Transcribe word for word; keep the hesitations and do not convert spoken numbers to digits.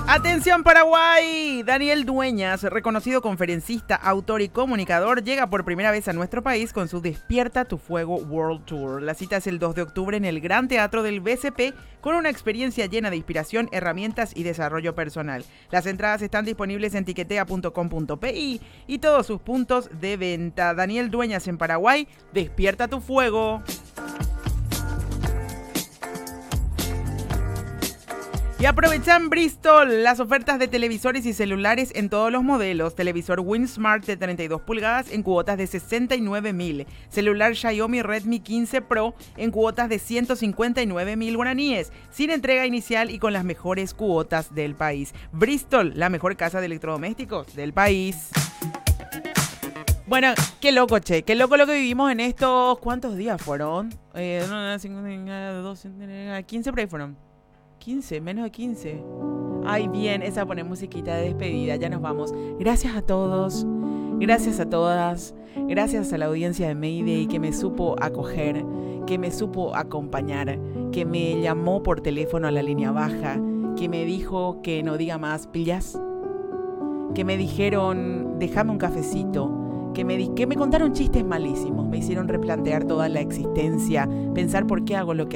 Atención Paraguay, Daniel Dueñas, reconocido conferencista, autor y comunicador, llega por primera vez a nuestro país con su Despierta tu Fuego World Tour. La cita es el dos de octubre en el Gran Teatro del B C P con una experiencia llena de inspiración, herramientas y desarrollo personal. Las entradas están disponibles en tiquetea punto com punto pi y todos sus puntos de venta. Daniel Dueñas en Paraguay, Despierta tu Fuego. Y aprovecha en Bristol las ofertas de televisores y celulares en todos los modelos. Televisor WinSmart de treinta y dos pulgadas en cuotas de sesenta y nueve mil. Celular Xiaomi Redmi quince Pro en cuotas de ciento cincuenta y nueve mil guaraníes. Sin entrega inicial y con las mejores cuotas del país. Bristol, la mejor casa de electrodomésticos del país. Bueno, qué loco, che. Qué loco lo que vivimos en estos... ¿Cuántos días fueron? Eh, quince por ahí fueron. quince, menos de quince. Ay, bien, esa pone musiquita de despedida, ya nos vamos. Gracias a todos, gracias a todas, gracias a la audiencia de Mayday que me supo acoger, que me supo acompañar, que me llamó por teléfono a la línea baja, que me dijo que no diga más, ¿pillas? Que me dijeron, déjame un cafecito, que me, di- que me contaron chistes malísimos, me hicieron replantear toda la existencia, pensar por qué hago lo que